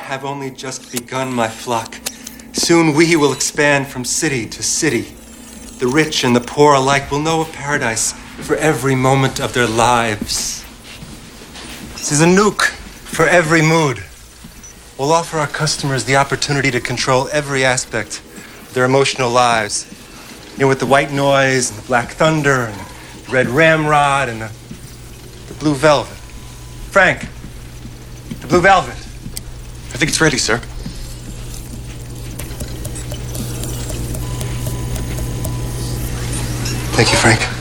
have only just begun, my flock. Soon we will expand from city to city. The rich and the poor alike will know a paradise for every moment of their lives. This is a nuke for every mood. We'll offer our customers the opportunity to control every aspect of their emotional lives. You know, with the white noise and the black thunder and the red ramrod and the blue velvet. Frank, the blue velvet. I think it's ready, sir. Thank you, Frank.